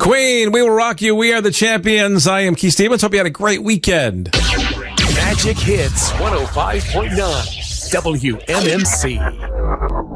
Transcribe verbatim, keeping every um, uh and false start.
Queen, we will rock you. We are the champions. I am Keith Stevens. Hope you had a great weekend. Magic Hits one oh five point nine W M M C.